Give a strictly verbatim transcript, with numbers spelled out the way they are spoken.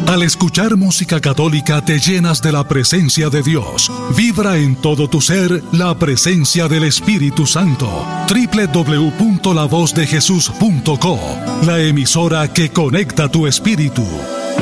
Al escuchar música católica te llenas de la presencia de Dios. Vibra en todo tu ser la presencia del Espíritu Santo. doble u doble u doble u punto la voz de jesús punto co, la emisora que conecta tu espíritu.